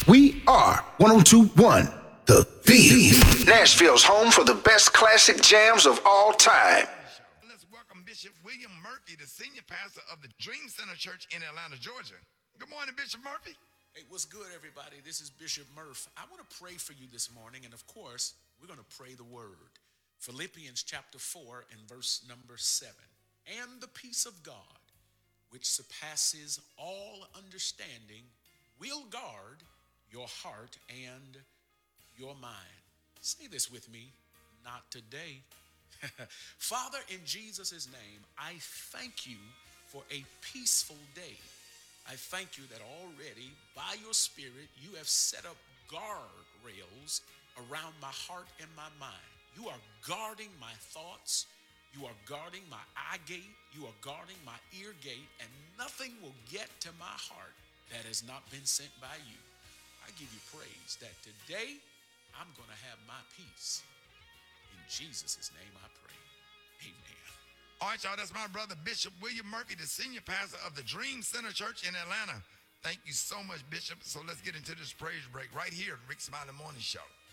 We are 1021 The Beat. Nashville's home for the best classic jams of all time. Let's welcome Bishop William Murphy, the senior pastor of the Dream Center Church in Atlanta, Georgia. Good morning, Bishop Murphy. Hey, what's good, everybody? This is Bishop Murph. I want to pray for you this morning, and of course, we're going to pray the word. Philippians chapter 4 and verse number 7. And the peace of God, which surpasses all understanding, will guard your heart and your mind. Say this with me, not today. Father, in Jesus' name, I thank you for a peaceful day. I thank you that already, by your Spirit, you have set up guardrails around my heart and my mind. You are guarding my thoughts. You are guarding my eye gate. You are guarding my ear gate, and nothing will get to my heart that has not been sent by you. I give you praise that today I'm going to have my peace. In Jesus' name I pray. Amen. All right, y'all, that's my brother, Bishop William Murphy, the senior pastor of the Dream Center Church in Atlanta. Thank you so much, Bishop. So let's get into this praise break right here at Rick Smiley Morning Show.